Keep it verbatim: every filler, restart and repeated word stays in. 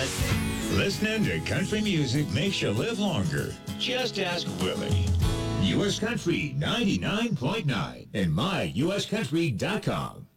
Listening to country music makes you live longer. Just ask Willie. U S Country ninety-nine point nine and my U S country dot com.